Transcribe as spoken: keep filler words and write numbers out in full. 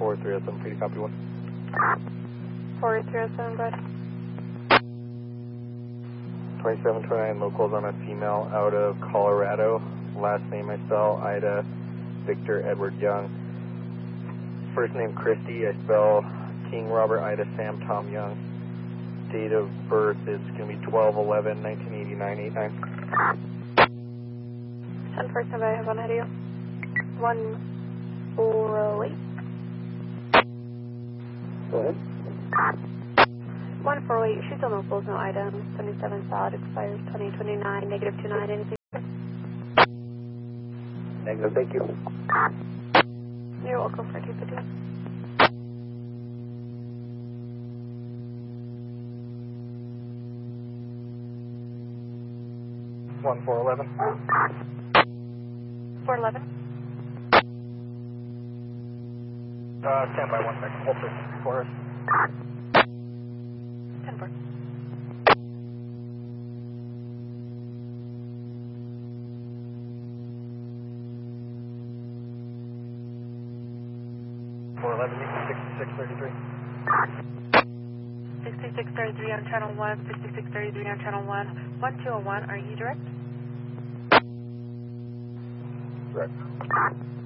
four three oh seven, pretty copy one. four three oh seven, go ahead. twenty-seven twenty-nine locals on a female out of Colorado. Last name I spell Ida Victor Edward Young. First name Christy, I spell King Robert Ida Sam Tom Young. Date of birth is going to be twelve eleven nineteen eighty-nine, eight nine. ten first number I have on ahead of you. one four oh eight. Go ahead. one four oh eight, she's on locals, no item. seventy-seven solid, expires twenty twenty-nine, negative two nine, anything? Negative, thank you. You're welcome for two fifty. one four eleven. four eleven. Uh, stand by one second. Hold this for us. ten four. four eleven, sixty-six thirty-three. sixty-six thirty-three on channel one, sixty-six thirty-three on channel one. one two oh one, are you direct? Correct.